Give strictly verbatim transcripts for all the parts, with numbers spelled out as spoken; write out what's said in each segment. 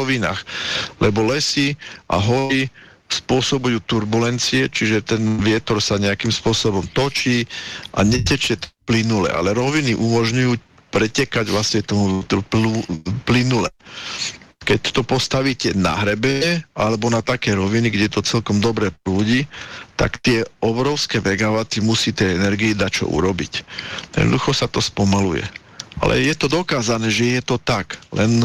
rovinách, lebo lesy a hory spôsobujú turbulencie, čiže ten vietor sa nejakým spôsobom točí a netečie plynule, ale roviny umožňujú pretekať vlastne tomu plynule. Keď to postavíte na hrebene alebo na také roviny, kde to celkom dobre prúdi, tak tie obrovské megawaty musí tej energii dať čo urobiť. Jednoducho sa to spomaluje. Ale je to dokázané, že je to tak. Len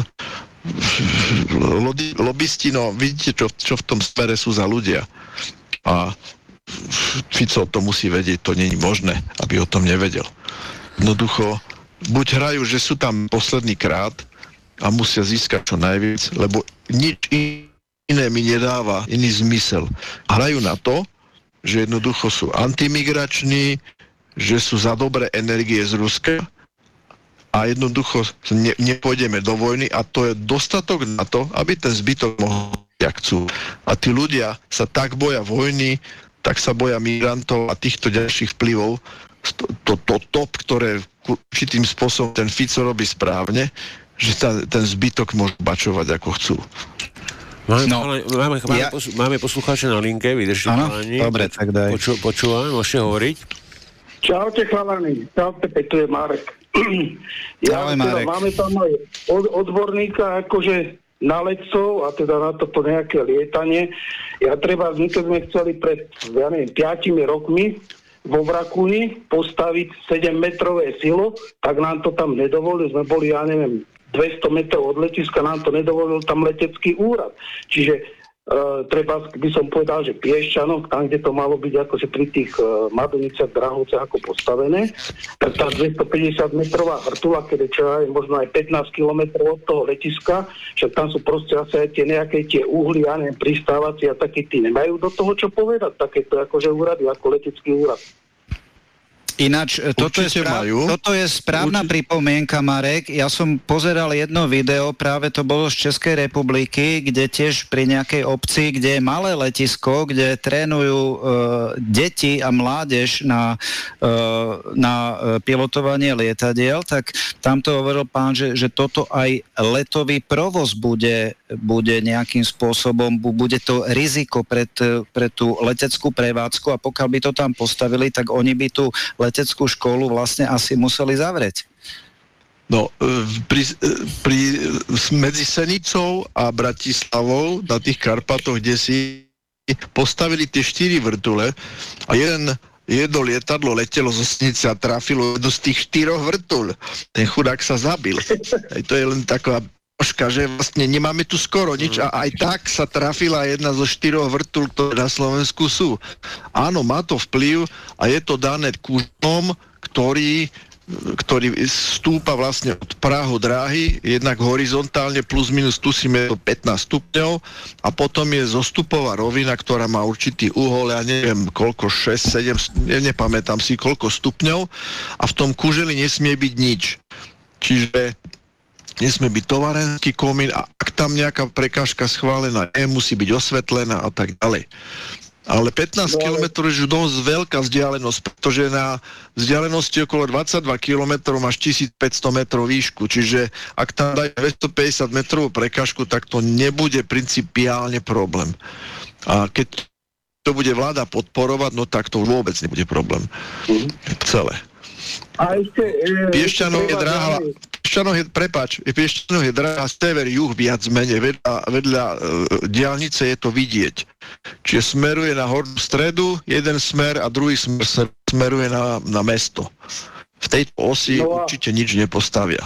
lobisti, no vidíte, čo, čo v tom smere sú za ľudia. A Fico to musí vedieť, to nie je možné, aby o tom nevedel. Jednoducho, buď hrajú, že sú tam posledný krát, a musia získať čo najviac, lebo nič iné mi nedáva iný zmysel. Hrajú na to, že jednoducho sú antimigrační, že sú za dobré energie z Ruska a jednoducho ne, nepôjdeme do vojny a to je dostatok na to, aby ten zbytok mohol, jak chcú. A tí ľudia sa tak boja vojny, tak sa boja migrantov a týchto ďalších vplyvov, to, to, to top, ktoré určitým spôsobom ten Fico robí správne, že ta, ten zbytok môžu bačovať ako chcú. Máme, no, ale, máme, máme, ja... poslu, máme poslucháča na linke, vydržte. Áno, dobre, tak daj. Poču, počúvame, môžete hovoriť. Čaute chalani, čaute, tu je Marek. Ja, Ahoj, teda, Marek. máme tam aj od, odborníka akože na letcov a teda na toto nejaké lietanie. Ja treba, my keď sme chceli pred, ja neviem, piatimi rokmi vo Vrakuni postaviť sedemmetrové silo, tak nám to tam nedovolili. Sme boli, ja neviem, dvesto metrov od letiska, nám to nedovolil tam letecký úrad. Čiže uh, treba, by som povedal, že Piešťanov, tam, kde to malo byť akože pri tých uh, Madoniciach, Drahovciach ako postavené, tak tá dvestopäťdesiat metrová vrtula, keď je čo aj možno aj pätnásť kilometrov od toho letiska, však tam sú proste asi aj tie nejaké tie uhly, ja neviem, pristávacie a také tí nemajú do toho čo povedať, takéto akože úrady, ako letecký úrad. Ináč, toto je, správ, toto je správna Určite. pripomienka, Marek. Ja som pozeral jedno video, práve to bolo z Českej republiky, kde tiež pri nejakej obci, kde je malé letisko, kde trénujú e, deti a mládež na, e, na pilotovanie lietadiel, tak tamto hovoril pán, že, že toto aj letový provoz bude, bude nejakým spôsobom, bude to riziko pred, pred tú leteckú prevádzku a pokiaľ by to tam postavili, tak oni by tu leteckú školu vlastne asi museli zavrieť. No, pri, pri, medzi Senicou a Bratislavou na tých Karpatoch, kde si postavili tie štyri vrtule a jeden, jedno lietadlo letelo zo Senice a trafilo jednu z tých štyroch vrtul. Ten chudák sa zabil. Aj to je len taková troška, že vlastne nemáme tu skoro nič a aj tak sa trafila jedna zo štyroch vrtul, ktoré na Slovensku sú. Áno, má to vplyv a je to dané kúžom, ktorý, ktorý stúpa vlastne od prahu dráhy, jednak horizontálne plus minus tusíme do pätnásť stupňov a potom je zostupová rovina, ktorá má určitý uhol, ja neviem koľko, šesť, sedem, nepamätám si koľko stupňov a v tom kúželi nesmie byť nič. Čiže nesmie byť tovarenský komín a ak tam nejaká prekážka schválená je, musí byť osvetlená a tak ďalej. Ale pätnásť kilometrov je už dosť veľká vzdialenosť, pretože na vzdialenosti okolo dvadsaťdva kilometrov máš tisícpäťsto metrov výšku, čiže ak tam dajú dvestopäťdesiat metrovú prekážku, tak to nebude principiálne problém. A keď to bude vláda podporovať, no tak to vôbec nebude problém. Mm. Celé. A ešte... E, Piešťanov je dráha... Piešťanov je, prepáč, Piešťanov je dráha sever, juh viac menej, vedľa, vedľa e, diaľnice je to vidieť. Čiže smeruje na hornú stredu, jeden smer a druhý smer smeruje na, na mesto. V tejto osi no a... určite nič nepostavia.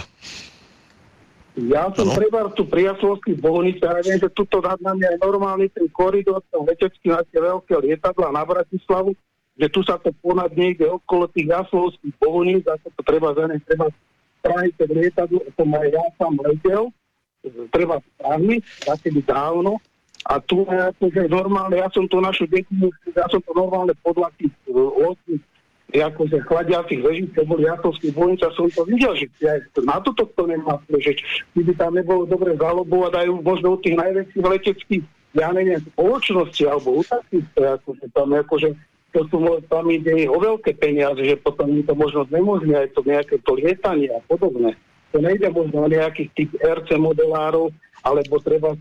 Ja som no. Prebar tu pri Jaslovských Bohunicách, že tuto nad nami je normálny ten koridor, ten letecký na tie veľké lietadlá na Bratislavu, že tu sa to ponad niekde okolo tých Jaslovských Bohuníc, ako to treba zanech, treba strániť ten lietadlo, to ma ja tam letel, treba strániť, takedy dávno, a tu je akože normálne, ja som to našu deti, ja som to normálne podľa tých lodných, akože chladiacich veží, keď boli Jaslovských Bohuníc, som to videl, že ja, na toto to nemá prežiť. Kdyby tam nebolo dobre zalobovať aj možno od tých najväčších leteckých, ja neviem, spoločnosti alebo útakých, akože tam akože to sú tam ide o veľké peniaze, že potom im to možno nemožné aj to nejaké to lietanie a podobné. To nejde možno o nejakých tých er cé modelárov, alebo treba